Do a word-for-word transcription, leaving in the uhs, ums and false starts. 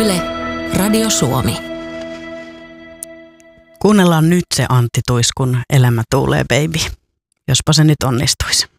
Yle, Radio Suomi. Kuunnellaan nyt se Antti Tuiskun Elämä tuulee, baby. Jospa se nyt onnistuisi.